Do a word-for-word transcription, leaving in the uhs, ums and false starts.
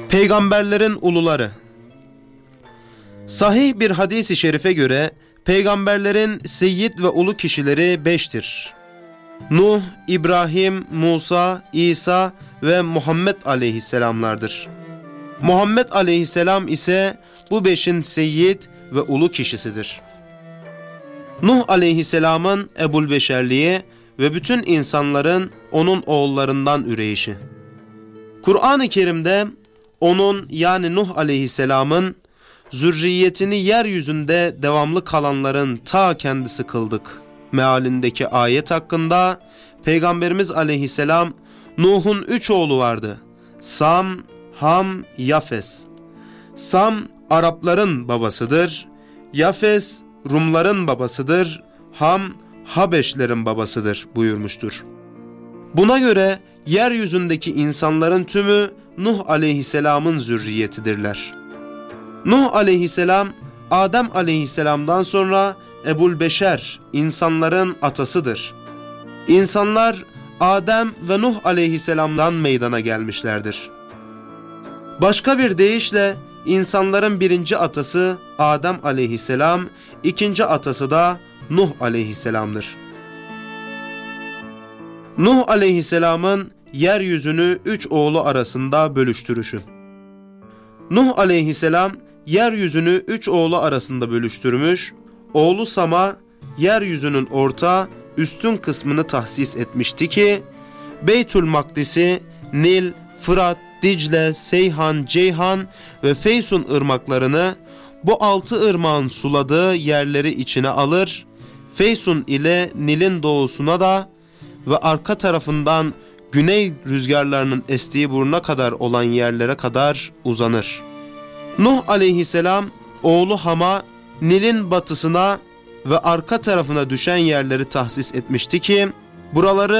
Peygamberlerin uluları. Sahih bir hadis-i şerife göre peygamberlerin seyyid ve ulu kişileri beştir. Nuh, İbrahim, Musa, İsa ve Muhammed aleyhisselamlardır. Muhammed aleyhisselam ise bu beşin seyyid ve ulu kişisidir. Nuh aleyhisselamın Ebu'l-Beşerliği ve bütün insanların onun oğullarından üreyişi. Kur'an-ı Kerim'de onun yani Nuh aleyhisselamın zürriyetini yeryüzünde devamlı kalanların ta kendisi kıldık mealindeki ayet hakkında Peygamberimiz aleyhisselam Nuh'un üç oğlu vardı. Sam, Ham, Yafes. Sam Arapların babasıdır. Yafes Rumların babasıdır. Ham Habeşlerin babasıdır buyurmuştur. Buna göre yeryüzündeki insanların tümü Nuh aleyhisselamın zürriyetidirler. Nuh aleyhisselam Adem aleyhisselamdan sonra Ebu'l-Beşer insanların atasıdır. İnsanlar Adem ve Nuh aleyhisselamdan meydana gelmişlerdir. Başka bir deyişle insanların birinci atası Adem aleyhisselam, ikinci atası da Nuh aleyhisselamdır. Nuh aleyhisselamın yeryüzünü üç oğlu arasında bölüştürüşü. Nuh aleyhisselam yeryüzünü üç oğlu arasında bölüştürmüş, oğlu Sam'a yeryüzünün orta, üstün kısmını tahsis etmişti ki, Beytül Makdis'i, Nil, Fırat, Dicle, Seyhan, Ceyhan ve Feysun ırmaklarını bu altı ırmağın suladığı yerleri içine alır, Feysun ile Nil'in doğusuna da ve arka tarafından güney rüzgarlarının estiği buruna kadar olan yerlere kadar uzanır. Nuh aleyhisselam oğlu Ham'a Nil'in batısına ve arka tarafına düşen yerleri tahsis etmişti ki buraları